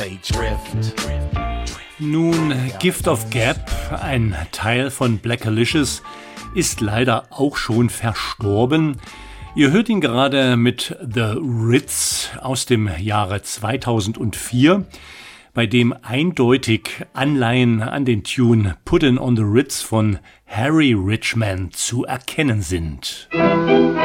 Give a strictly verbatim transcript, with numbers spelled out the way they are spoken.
they drift. Nun, Gift of Gab, ein Teil von Blackalicious, ist leider auch schon verstorben. Ihr hört ihn gerade mit The Ritz aus dem Jahre zweitausendvier, bei dem eindeutig Anleihen an den Tune Puttin' on the Ritz von Harry Richman zu erkennen sind.